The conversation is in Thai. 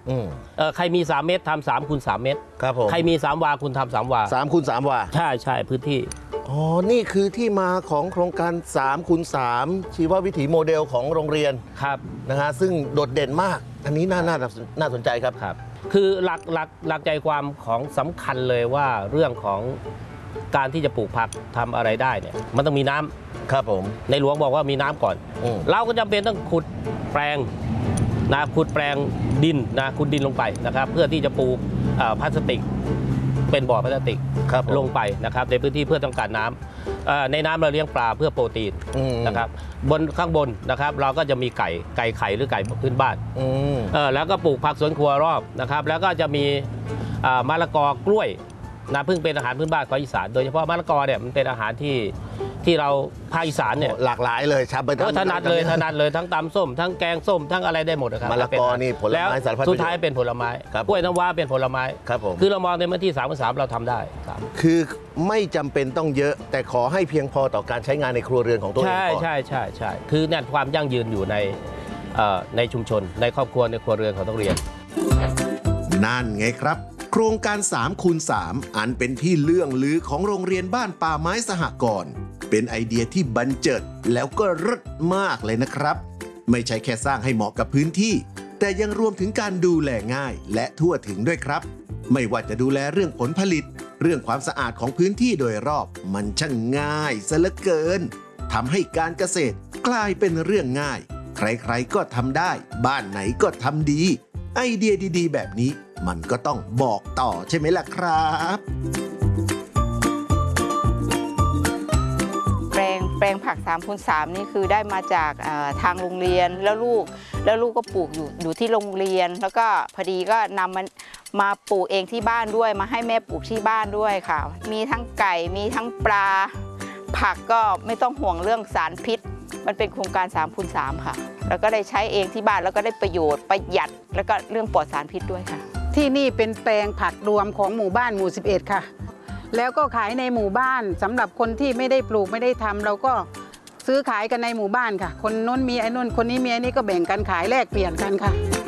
ใครมี3 เมตรทำ3 คูณ 3 เมตรครับผมใครมี3 วาคุณทำ3 วา 3 คูณ 3 วาใช่พื้นที่อ๋อนี่คือที่มาของโครงการ3 คูณ 3ชีววิถีโมเดลของโรงเรียนครับนะฮะซึ่งโดดเด่นมากอันนี้น่าสนใจครับคือหลักใจความของสำคัญเลยว่าเรื่องของการที่จะปลูกผักทำอะไรได้เนี่ยมันต้องมีน้ำครับผมในหลวงบอกว่ามีน้ำก่อนเราก็จำเป็นต้องขุดแปลงขุดแปลงดินขุดดินลงไปนะครับเพื่อที่จะปลูกพลาสติกเป็นบ่อพลาสติกลงไปนะครับในพื้นที่เพื่อต้องการน้ำในน้ำเราเลี้ยงปลาเพื่อโปรตีนนะครับข้างบนนะครับเราก็จะมีไก่ไข่หรือไก่พื้นบ้านแล้วก็ปลูกผักสวนครัวรอบนะครับแล้วก็จะมีมะละกอกล้วยเพิ่งเป็นอาหารพื้นบ้านของอีสานโดยเฉพาะมะละกอเนี่ยมันเป็นอาหารที่เราภาคอีสานเนี่ยหลากหลายเลยครับถนัดเลยทั้งตำส้มทั้งแกงส้มทั้งอะไรได้หมดนะครับมะละกอนี่ผลไม้สารพัดสุดท้ายเป็นผลไม้กล้วยน้ำว้าเป็นผลไม้ครับผมคือเรามองในพื้นที่3 เราทำได้คือไม่จำเป็นต้องเยอะแต่ขอให้เพียงพอต่อการใช้งานในครัวเรือนของตัวเองก่อนใช่คือเนี่ยความยั่งยืนอยู่ในชุมชนในครอบครัวในครัวเรือนของนักเรียนนั่นไงครับโครงการ3 คูณ 3อันเป็นที่เลื่องลือของโรงเรียนบ้านป่าไม้สหกรณ์เป็นไอเดียที่บันเจิดแล้วก็เลิศมากเลยนะครับไม่ใช่แค่สร้างให้เหมาะกับพื้นที่แต่ยังรวมถึงการดูแลง่ายและทั่วถึงด้วยครับไม่ว่าจะดูแลเรื่องผลผลิตเรื่องความสะอาดของพื้นที่โดยรอบมันช่างง่ายซะเหลือเกินทำให้การเกษตรกลายเป็นเรื่องง่ายใครๆก็ทำได้บ้านไหนก็ทำดีไอเดียดีๆแบบนี้มันก็ต้องบอกต่อใช่ไหมล่ะครับแปลงผัก3 คูณ 3นี่คือได้มาจากทางโรงเรียนแล้วลูกก็ปลูกอยู่ที่โรงเรียนแล้วก็พอดีก็นำมันมาปลูกเองที่บ้านด้วยมาให้แม่ปลูกที่บ้านด้วยค่ะมีทั้งไก่มีทั้งปลาผักก็ไม่ต้องห่วงเรื่องสารพิษมันเป็นโครงการ3 คูณ 3ค่ะแล้วก็ได้ใช้เองที่บ้านแล้วก็ได้ประโยชน์ประหยัดแล้วก็เรื่องปลอดสารพิษด้วยค่ะที่นี่เป็นแปลงผักรวมของหมู่บ้านหมู่11ค่ะแล้วก็ขายในหมู่บ้านสำหรับคนที่ไม่ได้ปลูกไม่ได้ทำเราก็ซื้อขายกันในหมู่บ้านค่ะคนโน้นมีไอ้นู่นคนนี้มีไอ้นี่ก็แบ่งกันขายแลกเปลี่ยนกันค่ะ